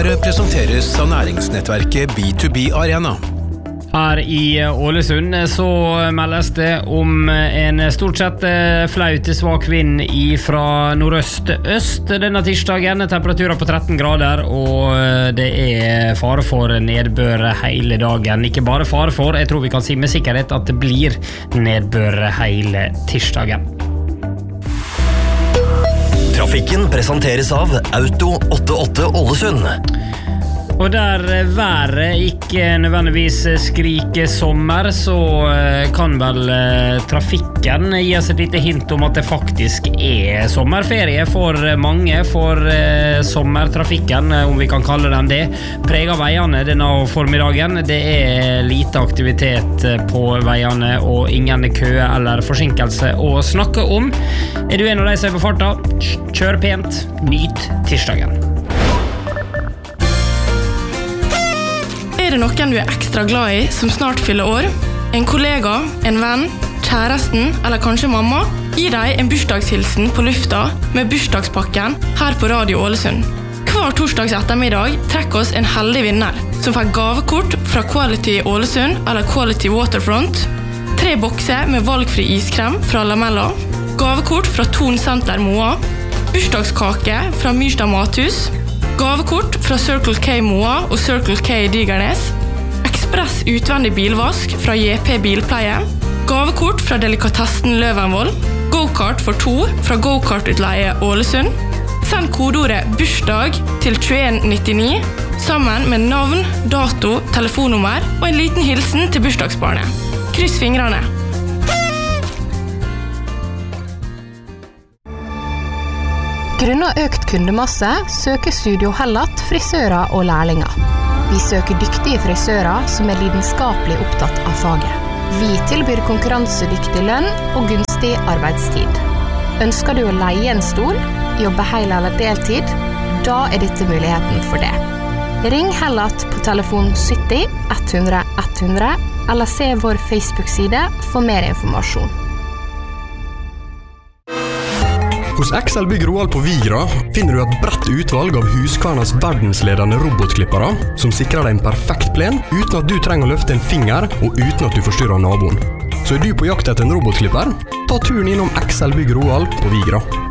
Nyhetsbrevet presenteres av næringsnettverket B2B Arena. Her i Ålesund så meldes det om en stort sett flau til svak vind fra nordøst-øst denne tirsdagen. Temperaturer på 13 grader, og det fare for nedbør hele dagen. Ikke bare fare for, jeg tror vi kan si med sikkerhet at det blir nedbør hele tirsdagen. Trafikken presenteres av Auto 88 Ålesund. Og der været ikke nødvendigvis skriker sommer, så kan vel trafikken gi oss et lite hint om at det faktisk sommerferie for mange, for sommertrafikken, om vi kan kalle den det, preger veiene denne formiddagen. Det lite aktivitet på veiene og ingen kø eller forsinkelse å snakke om. Du en av de som på farta? Kjør pent, nyt tirsdagen. Det noen du ekstra glad i som snart fyller år? En kollega, en venn, kjæresten eller kanskje mamma? Gi deg en bursdagshilsen på lufta med bursdagspakken her på Radio Ålesund. Hver torsdags ettermiddag trekker oss en heldig vinner som får gavekort fra Quality Ålesund eller Quality Waterfront, 3 bokser med valgfri iskrem fra Lamella, gavekort fra Thon Center Moa, bursdagskake fra Myrstad Mathus, gavekort fra Circle K Moa og Circle K Digernes, ekspress utvendig bilvask fra JP Bilpleie, gavekort fra Delikatessen Løvenvoll, go-kart for 2 fra Go-kart-utleie Ålesund. Send kodeordet bursdag til 2199 sammen med navn, dato, telefonnummer og en liten hilsen til bursdagsbarnet. Kryss fingrene! Grunnet økt kundemasse søker Studio Hellat frisører og lærlinger. Vi søker dyktige frisører som lidenskapelig opptatt av faget. Vi tilbyr konkurransedyktig lønn og gunstig arbeidstid. Ønsker du å leie en stol, jobbe hel eller deltid? Da dette muligheten for det. Ring Hellat på telefon 70 100 100 eller se vår Facebook-side for mer informasjon. Hos XL Bygg Roald på Vigra finner du et bredt utvalg av Husqvarnas verdensledende robotklippere som sikrer deg en perfekt plen uten at du trenger å løfte en finger og uten at du forstyrrer naboen. Så du på jakt etter en robotklipper? Ta turen innom XL Bygg Roald på Vigra.